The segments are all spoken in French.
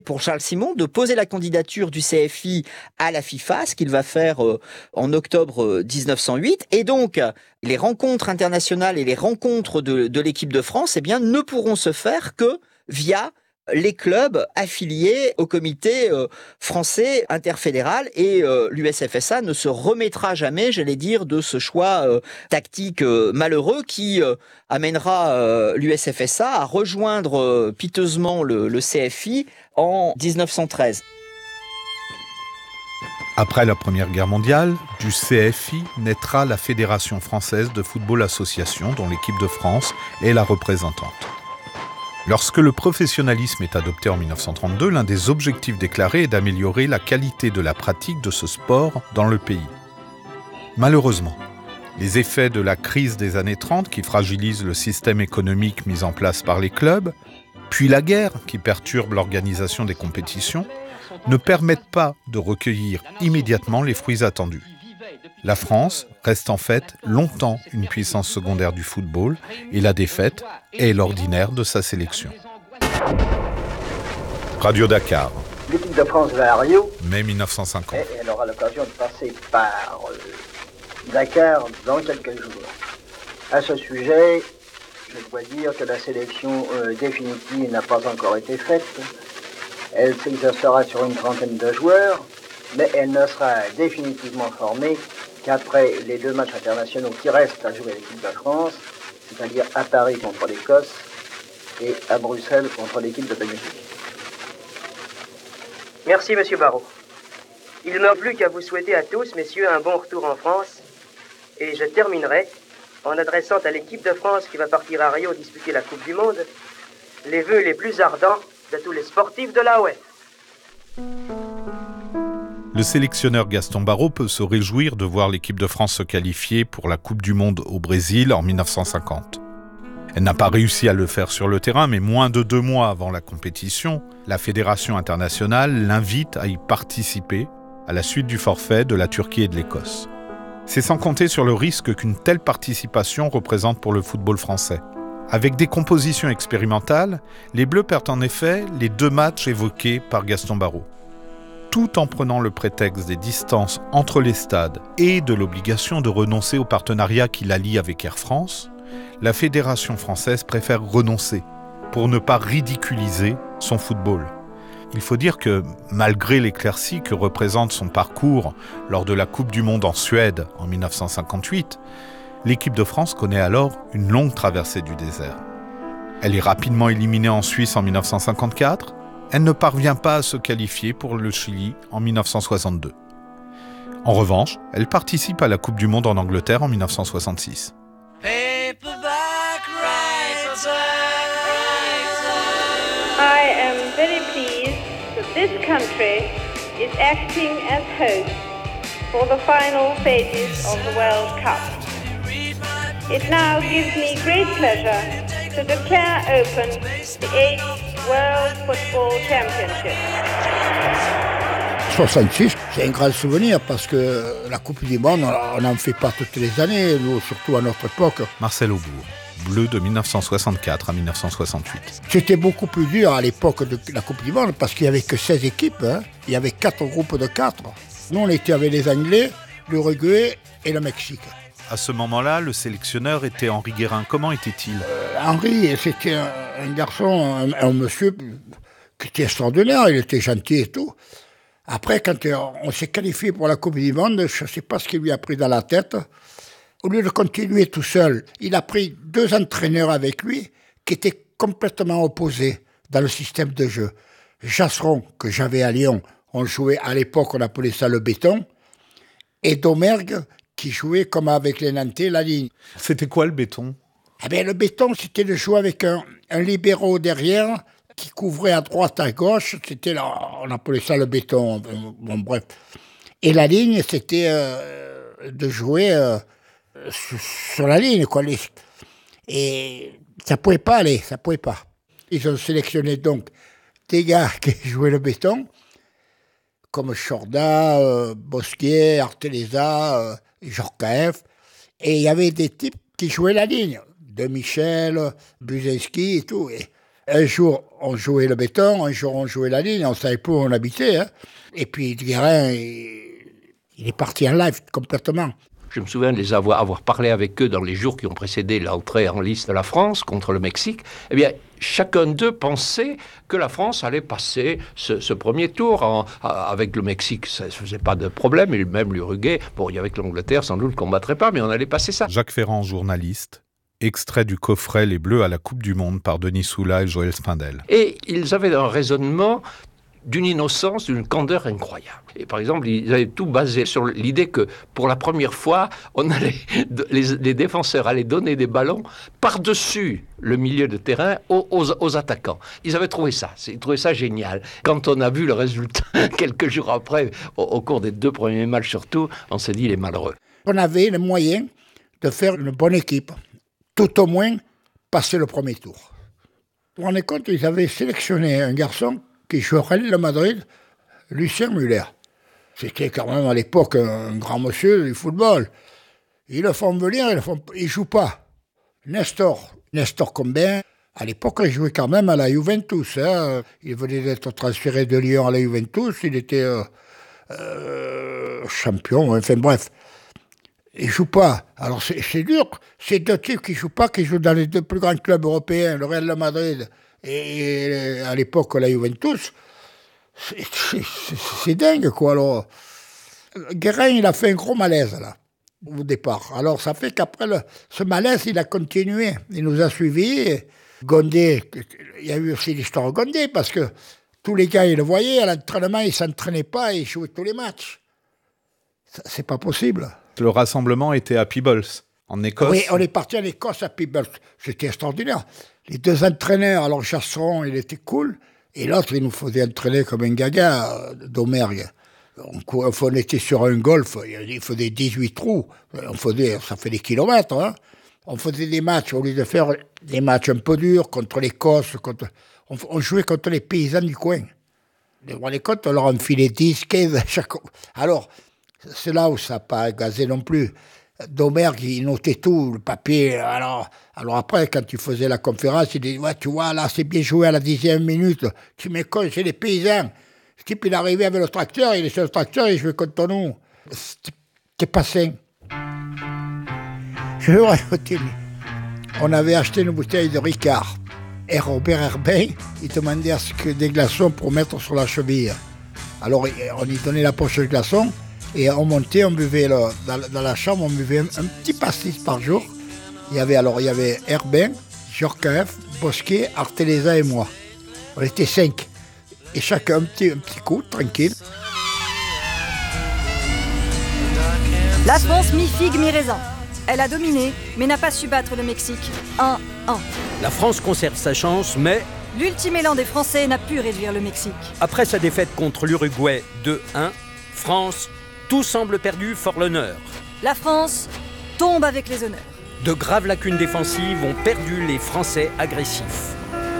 pour Charles Simon de poser la candidature du CFI à la FIFA, ce qu'il va faire en octobre 1908. Et donc, les rencontres internationales et les rencontres de l'équipe de France, eh bien, ne pourront se faire que via les clubs affiliés au comité français interfédéral, et l'USFSA ne se remettra jamais, j'allais dire, de ce choix tactique malheureux qui amènera l'USFSA à rejoindre piteusement le CFI en 1913. Après la Première Guerre mondiale, du CFI naîtra la Fédération française de football association, dont l'équipe de France est la représentante. Lorsque le professionnalisme est adopté en 1932, l'un des objectifs déclarés est d'améliorer la qualité de la pratique de ce sport dans le pays. Malheureusement, les effets de la crise des années 30 qui fragilisent le système économique mis en place par les clubs, puis la guerre qui perturbe l'organisation des compétitions, ne permettent pas de recueillir immédiatement les fruits attendus. La France reste en fait longtemps une puissance secondaire du football et la défaite est l'ordinaire de sa sélection. Radio Dakar. L'équipe de France va à Rio. Mai 1950. Et elle aura l'occasion de passer par Dakar dans quelques jours. À ce sujet, je dois dire que la sélection définitive n'a pas encore été faite. Elle s'exercera sur une trentaine de joueurs, mais elle ne sera définitivement formée qu'après les 2 matchs internationaux qui restent à jouer l'équipe de France, c'est-à-dire à Paris contre l'Écosse et à Bruxelles contre l'équipe de Belgique. Merci, Monsieur Barrault. Il ne me reste plus qu'à vous souhaiter à tous, messieurs, un bon retour en France. Et je terminerai en adressant à l'équipe de France qui va partir à Rio disputer la Coupe du Monde les vœux les plus ardents de tous les sportifs de l'AOF. Le sélectionneur Gaston Barrault peut se réjouir de voir l'équipe de France se qualifier pour la Coupe du Monde au Brésil en 1950. Elle n'a pas réussi à le faire sur le terrain, mais moins de 2 mois avant la compétition, la Fédération internationale l'invite à y participer à la suite du forfait de la Turquie et de l'Écosse. C'est sans compter sur le risque qu'une telle participation représente pour le football français. Avec des compositions expérimentales, les Bleus perdent en effet les 2 matchs évoqués par Gaston Barrault. Tout en prenant le prétexte des distances entre les stades et de l'obligation de renoncer au partenariat qui la lie avec Air France, la Fédération française préfère renoncer pour ne pas ridiculiser son football. Il faut dire que, malgré l'éclaircie que représente son parcours lors de la Coupe du Monde en Suède en 1958, l'équipe de France connaît alors une longue traversée du désert. Elle est rapidement éliminée en Suisse en 1954. Elle ne parvient pas à se qualifier pour le Chili en 1962. En revanche, elle participe à la Coupe du Monde en Angleterre en 1966. I am very pleased that this country is acting as host for the final stages of the World Cup. It now gives me great pleasure to declare open the 8th World Football Championship. 66, c'est un grand souvenir parce que la Coupe du Monde, on n'en fait pas toutes les années, nous, surtout à notre époque. Marcel Aubourg, Bleu de 1964 à 1968. C'était beaucoup plus dur à l'époque de la Coupe du Monde parce qu'il n'y avait que 16 équipes, hein. Il y avait 4 groupes de 4. Nous, on était avec les Anglais, l'Uruguay et le Mexique. À ce moment-là, le sélectionneur était Henri Guérin. Comment était-il ? Henri, c'était un garçon, un monsieur qui était extraordinaire, il était gentil et tout. Après, quand on s'est qualifié pour la Coupe du Monde, je ne sais pas ce qu'il lui a pris dans la tête. Au lieu de continuer tout seul, il a pris 2 entraîneurs avec lui qui étaient complètement opposés dans le système de jeu. Jasseron, que j'avais à Lyon, on jouait à l'époque, on appelait ça le béton, et Domergue, qui jouait comme avec les Nantais, la ligne. C'était quoi le béton ? Eh bien, le béton, c'était de jouer avec un libéro derrière qui couvrait à droite, à gauche. C'était là, on appelait ça le béton. Bon, bref. Et la ligne, c'était de jouer sur la ligne, quoi. Et ça pouvait pas aller, ça pouvait pas. Ils ont sélectionné donc des gars qui jouaient le béton, comme Chorda, Bosquier, Arteleza, Jorkaeff. Et il y avait des types qui jouaient la ligne. De Michel, Buzinski et tout. Et Un jour, on jouait le béton, un jour, on jouait la ligne, on savait pas où on habitait. Hein. Et puis, Guérin, il est parti en live complètement. Je me souviens de les avoir parlé avec eux dans les jours qui ont précédé l'entrée en liste de la France contre le Mexique. Eh bien, chacun d'eux pensait que la France allait passer ce premier tour. Avec le Mexique, ça ne faisait pas de problème, et même l'Uruguay. Bon, avec l'Angleterre, sans doute, ne combattrait pas, mais on allait passer ça. Jacques Ferrand, journaliste. Extrait du coffret Les Bleus à la Coupe du Monde par Denis Soula et Joël Spindel. Et ils avaient un raisonnement d'une innocence, d'une candeur incroyable. Et par exemple, ils avaient tout basé sur l'idée que pour la première fois, les défenseurs allaient donner des ballons par-dessus le milieu de terrain aux attaquants. Ils avaient trouvé ça génial. Quand on a vu le résultat, quelques jours après, au cours des 2 premiers matchs surtout, on s'est dit, il est malheureux. On avait le moyen de faire une bonne équipe, tout au moins passer le premier tour. Vous vous rendez compte, ils avaient sélectionné un garçon qui jouait au Real de Madrid, Lucien Muller. C'était quand même à l'époque un grand monsieur du football. Ils le font venir, il ne joue pas. Nestor Combin, à l'époque, il jouait quand même à la Juventus. Hein. Il venait d'être transféré de Lyon à la Juventus, il était champion, enfin bref. Il ne joue pas. Alors c'est dur. Ces 2 types qui ne jouent pas, qui jouent dans les 2 plus grands clubs européens, le Real de Madrid et à l'époque la Juventus, c'est dingue, quoi. Alors, Guérin, il a fait un gros malaise, là, au départ. Alors, ça fait qu'après ce malaise, il a continué. Il nous a suivis. Gondé, il y a eu aussi l'histoire de Gondé, parce que tous les gars, ils le voyaient. À l'entraînement, ils ne s'entraînaient pas, ils jouaient tous les matchs. C'est pas possible. Le rassemblement était à Peebles, en Écosse. Oui, on est parti en Écosse à Peebles. C'était extraordinaire. Les 2 entraîneurs, alors Chasseron, il était cool, et l'autre, il nous faisait entraîner comme un gaga d'Omergue. On était sur un golf, il faisait 18 trous, ça fait des kilomètres. Hein. On faisait des matchs, au lieu de faire des matchs un peu durs contre l'Écosse, on jouait contre les paysans du coin. Vous vous rendez compte, on leur enfilait 10, 15 à chaque... Alors, c'est là où ça n'a pas gazé non plus. Domergue, il notait tout, le papier. Alors après, quand tu faisais la conférence, il disait, ouais, tu vois, là, c'est bien joué à la 10e minute. Tu mets quoi, c'est les paysans. Ce type, il arrivait avec le tracteur, il est sur le tracteur, il jouait contre nous. C'était pas sain. Je vais rajouter, on avait acheté une bouteille de Ricard. Et Robert Herbin, il demandait à ce que des glaçons pour mettre sur la cheville. Alors, on lui donnait la poche de glaçons. Et on montait, on buvait dans la chambre, on buvait un petit pastis par jour. Il y avait Herbin, Djorkaeff, Bosquet, Arteleza et moi. On était 5. Et chacun un petit coup, tranquille. La France mi-figue, mi-raisin. Elle a dominé, mais n'a pas su battre le Mexique. 1-1. La France conserve sa chance, mais... L'ultime élan des Français n'a pu réduire le Mexique. Après sa défaite contre l'Uruguay 2-1, France... Tout semble perdu, fort l'honneur. La France tombe avec les honneurs. De graves lacunes défensives ont perdu les Français agressifs.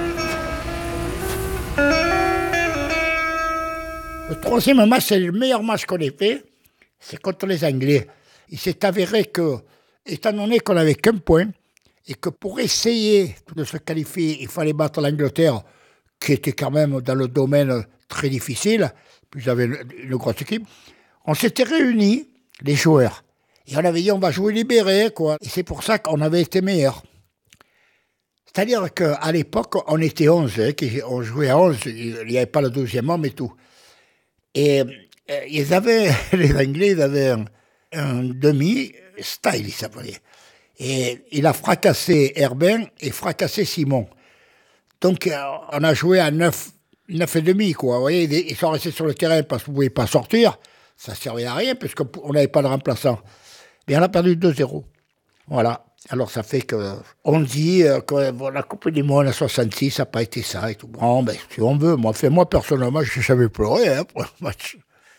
Le 3e match, c'est le meilleur match qu'on ait fait. C'est contre les Anglais. Il s'est avéré que, étant donné qu'on n'avait qu'un point, et que pour essayer de se qualifier, il fallait battre l'Angleterre, qui était quand même dans le domaine très difficile, puis ils avaient une grosse équipe. On s'était réunis, les joueurs, et on avait dit on va jouer libéré, quoi. Et c'est pour ça qu'on avait été meilleurs. C'est-à-dire qu'à l'époque, on était 11, hein, on jouait à 11, il n'y avait pas le 12e homme et tout. Et les Anglais, ils avaient un demi-style, il s'appelait. Et il a fracassé Herbin et fracassé Simon. Donc on a joué à 9,5, quoi. Vous voyez, ils sont restés sur le terrain parce qu'on ne pouvait pas sortir. Ça ne servait à rien puisqu'on n'avait pas de remplaçant. Mais on a perdu 2-0. Voilà. Alors ça fait qu'on dit que la Coupe du Monde à 66, ça n'a pas été ça et tout. Bon, ben, si on veut, moi personnellement, je n'ai jamais pleuré hein, pour le match.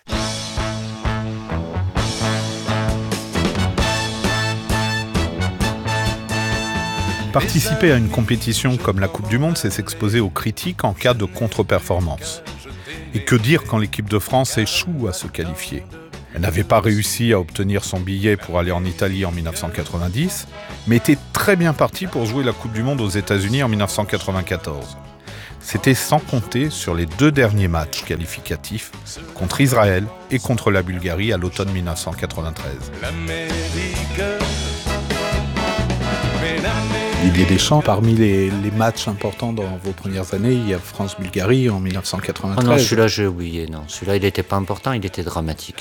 Participer à une compétition comme la Coupe du Monde, c'est s'exposer aux critiques en cas de contre-performance. Et que dire quand l'équipe de France échoue à se qualifier ? Elle n'avait pas réussi à obtenir son billet pour aller en Italie en 1990, mais était très bien partie pour jouer la Coupe du Monde aux États-Unis en 1994. C'était sans compter sur les 2 derniers matchs qualificatifs contre Israël et contre la Bulgarie à l'automne 1993. Didier Deschamps, parmi les matchs importants dans vos premières années, il y a France-Bulgarie en 1993. Oh non, celui-là j'ai oublié. Non, celui-là il n'était pas important, il était dramatique.